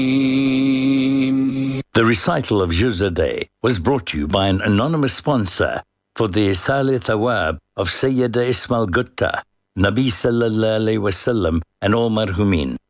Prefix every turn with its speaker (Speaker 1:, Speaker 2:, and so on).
Speaker 1: The recital of Juz a Day was brought to you by an anonymous sponsor for the Isal Thawab of Sayyida Ismail Gutta, Nabi Sallallahu Alaihi Wasallam and all marhumin.